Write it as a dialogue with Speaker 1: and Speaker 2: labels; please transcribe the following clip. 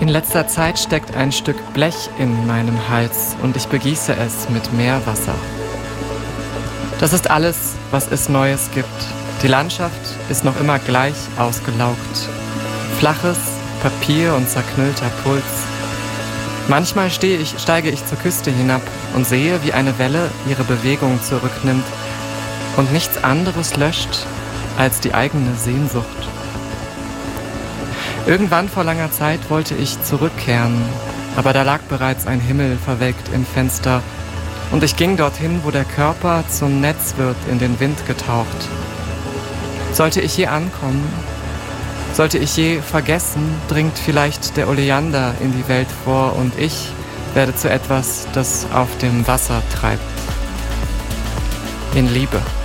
Speaker 1: In letzter Zeit steckt ein Stück Blech in meinem Hals und ich begieße es mit Meerwasser. Das ist alles, was es Neues gibt. Die Landschaft ist noch immer gleich ausgelaugt. Flaches Papier und zerknüllter Puls. Manchmal steige ich zur Küste hinab und sehe, wie eine Welle ihre Bewegung zurücknimmt und nichts anderes löscht als die eigene Sehnsucht. Irgendwann vor langer Zeit wollte ich zurückkehren, aber da lag bereits ein Himmel verwelkt im Fenster und ich ging dorthin, wo der Körper zum Netz wird, in den Wind getaucht. Sollte ich je ankommen, sollte ich je vergessen, dringt vielleicht der Oleander in die Welt vor und ich werde zu etwas, das auf dem Wasser treibt. In Liebe.